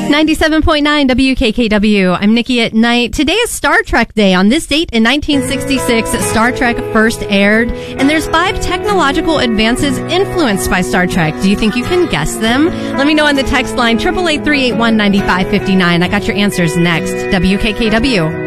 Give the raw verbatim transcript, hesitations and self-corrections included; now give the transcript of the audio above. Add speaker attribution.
Speaker 1: ninety-seven point nine W K K W. I'm Nikki at Night. Today is Star Trek Day. On this date in nineteen sixty-six, Star Trek first aired, and there's five technological advances influenced by Star Trek. Do you think you can guess them? Let me know on the text line, eight eight eight, three eight one, nine five five nine. I got your answers next. W K K W.